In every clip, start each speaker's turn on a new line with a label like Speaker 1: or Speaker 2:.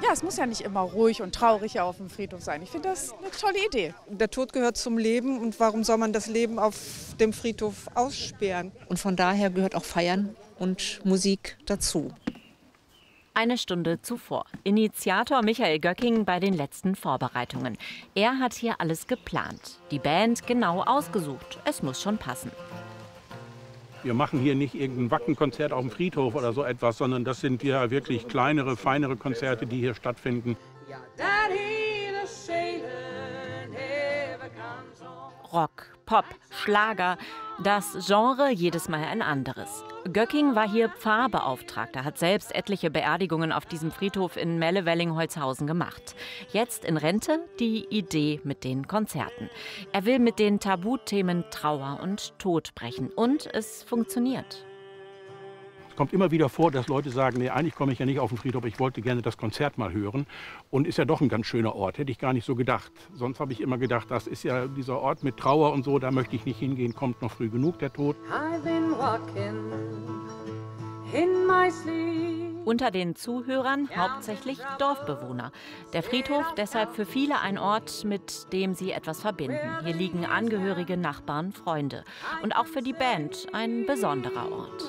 Speaker 1: Ja, es muss ja nicht immer ruhig und traurig auf dem Friedhof sein. Ich finde das eine tolle Idee.
Speaker 2: Der Tod gehört zum Leben und warum soll man das Leben auf dem Friedhof aussperren?
Speaker 3: Und von daher gehört auch Feiern und Musik dazu.
Speaker 4: Eine Stunde zuvor. Initiator Michael Göcking bei den letzten Vorbereitungen. Er hat hier alles geplant. Die Band genau ausgesucht. Es muss schon passen.
Speaker 5: Wir machen hier nicht irgendein Wackenkonzert auf dem Friedhof oder so etwas, sondern das sind ja wirklich kleinere, feinere Konzerte, die hier stattfinden.
Speaker 4: Rock, Pop, Schlager, das Genre jedes Mal ein anderes. Göcking war hier Pfarrbeauftragter, hat selbst etliche Beerdigungen auf diesem Friedhof in Melle-Welling-Holzhausen gemacht. Jetzt in Rente die Idee mit den Konzerten. Er will mit den Tabuthemen Trauer und Tod brechen und es funktioniert.
Speaker 5: Es kommt immer wieder vor, dass Leute sagen, nee, eigentlich komme ich ja nicht auf den Friedhof, ich wollte gerne das Konzert mal hören. Und ist ja doch ein ganz schöner Ort, hätte ich gar nicht so gedacht. Sonst habe ich immer gedacht, das ist ja dieser Ort mit Trauer und so, da möchte ich nicht hingehen, kommt noch früh genug der Tod.
Speaker 4: Unter den Zuhörern hauptsächlich Dorfbewohner. Der Friedhof deshalb für viele ein Ort, mit dem sie etwas verbinden. Hier liegen Angehörige, Nachbarn, Freunde. Und auch für die Band ein besonderer Ort.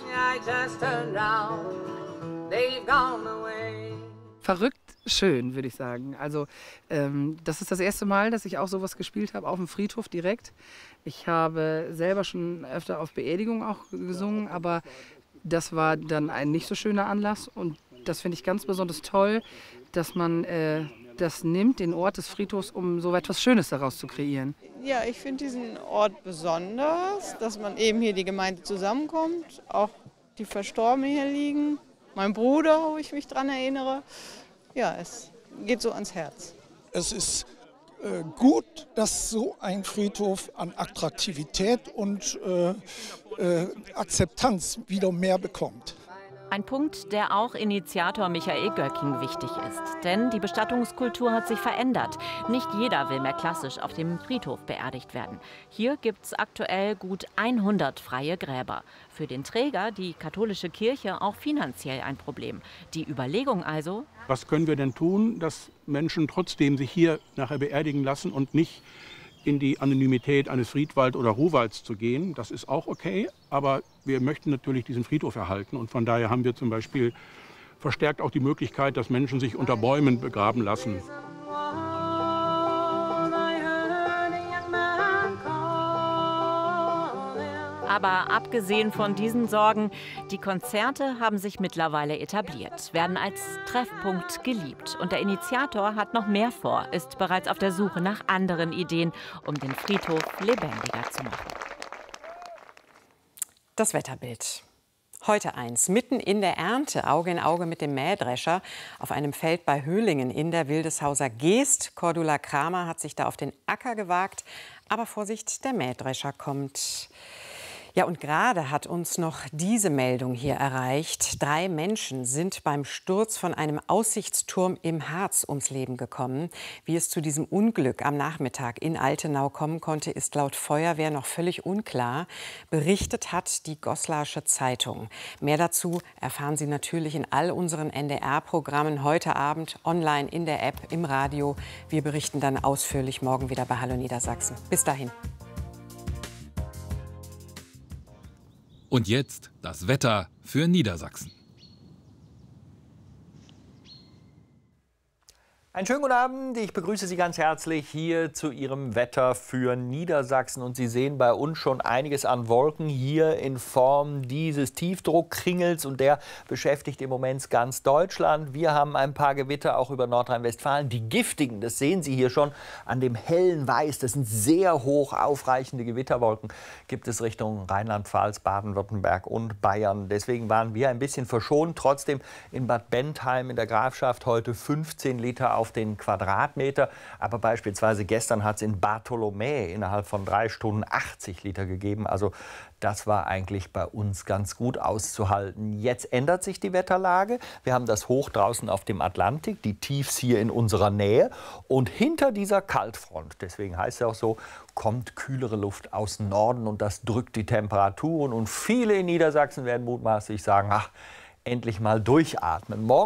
Speaker 6: Verrückt schön, würde ich sagen. Also das ist das erste Mal, dass ich auch sowas gespielt habe, auf dem Friedhof direkt. Ich habe selber schon öfter auf Beerdigungen auch gesungen, aber das war dann ein nicht so schöner Anlass und das finde ich ganz besonders toll, dass man das nimmt, den Ort des Friedhofs, um so etwas Schönes daraus zu kreieren.
Speaker 2: Ja, ich finde diesen Ort besonders, dass man eben hier die Gemeinde zusammenkommt, auch die Verstorbenen hier liegen, mein Bruder, wo ich mich dran erinnere. Ja, es geht so ans Herz.
Speaker 7: Es ist gut, dass so ein Friedhof an Attraktivität und Akzeptanz wieder mehr bekommt.
Speaker 4: Ein Punkt, der auch Initiator Michael Göcking wichtig ist. Denn die Bestattungskultur hat sich verändert. Nicht jeder will mehr klassisch auf dem Friedhof beerdigt werden. Hier gibt es aktuell gut 100 freie Gräber. Für den Träger, die katholische Kirche, auch finanziell ein Problem. Die Überlegung also:
Speaker 5: Was können wir denn tun, dass Menschen trotzdem sich hier nachher beerdigen lassen und nicht in die Anonymität eines Friedwald oder Ruhwalds zu gehen? Das ist auch okay, aber wir möchten natürlich diesen Friedhof erhalten. Und von daher haben wir zum Beispiel verstärkt auch die Möglichkeit, dass Menschen sich unter Bäumen begraben lassen.
Speaker 4: Aber abgesehen von diesen Sorgen, die Konzerte haben sich mittlerweile etabliert, werden als Treffpunkt geliebt. Und der Initiator hat noch mehr vor, ist bereits auf der Suche nach anderen Ideen, um den Friedhof lebendiger zu machen.
Speaker 8: Das Wetterbild. Heute eins, mitten in der Ernte, Auge in Auge mit dem Mähdrescher, auf einem Feld bei Höhlingen in der Wildeshauser Geest. Cordula Kramer hat sich da auf den Acker gewagt, aber Vorsicht, der Mähdrescher kommt. Ja, und gerade hat uns noch diese Meldung hier erreicht. 3 Menschen sind beim Sturz von einem Aussichtsturm im Harz ums Leben gekommen. Wie es zu diesem Unglück am Nachmittag in Altenau kommen konnte, ist laut Feuerwehr noch völlig unklar. Berichtet hat die Goslar Zeitung. Mehr dazu erfahren Sie natürlich in all unseren NDR-Programmen heute Abend, online in der App, im Radio. Wir berichten dann ausführlich morgen wieder bei Hallo Niedersachsen. Bis dahin.
Speaker 9: Und jetzt das Wetter für Niedersachsen.
Speaker 10: Einen schönen guten Abend, ich begrüße Sie ganz herzlich hier zu Ihrem Wetter für Niedersachsen. Und Sie sehen bei uns schon einiges an Wolken hier in Form dieses Tiefdruckkringels. Und der beschäftigt im Moment ganz Deutschland. Wir haben ein paar Gewitter auch über Nordrhein-Westfalen. Die giftigen, das sehen Sie hier schon an dem hellen Weiß. Das sind sehr hoch aufreichende Gewitterwolken. Gibt es Richtung Rheinland-Pfalz, Baden-Württemberg und Bayern. Deswegen waren wir ein bisschen verschont. Trotzdem in Bad Bentheim in der Grafschaft heute 15 Liter auf den Quadratmeter. Aber beispielsweise gestern hat es in Bartholomä innerhalb von 3 Stunden 80 Liter gegeben. Also das war eigentlich bei uns ganz gut auszuhalten. Jetzt ändert sich die Wetterlage. Wir haben das Hoch draußen auf dem Atlantik, die Tiefs hier in unserer Nähe. Und hinter dieser Kaltfront, deswegen heißt es auch so, kommt kühlere Luft aus Norden und das drückt die Temperaturen. Und viele in Niedersachsen werden mutmaßlich sagen, ach, endlich mal durchatmen. Morgen